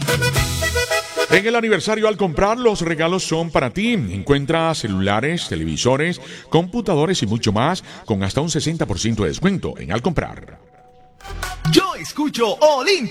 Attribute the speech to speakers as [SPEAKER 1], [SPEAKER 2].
[SPEAKER 1] En el aniversario al comprar, los regalos son para ti. Encuentra celulares, televisores, computadores y mucho más con hasta un 60% de descuento en al comprar.
[SPEAKER 2] Yo escucho Olimpia.